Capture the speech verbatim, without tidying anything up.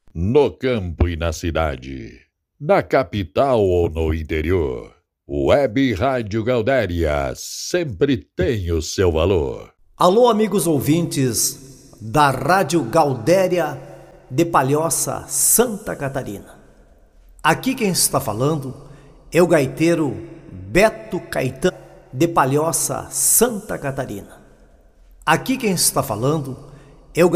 No campo e na cidade, na capital ou no interior, Web Rádio Gaudéria sempre tem o seu valor. Alô, amigos ouvintes da Rádio Gaudéria de Palhoça, Santa Catarina. Aqui quem está falando é o gaiteiro Beto Caetano de Palhoça, Santa Catarina. Aqui quem está falando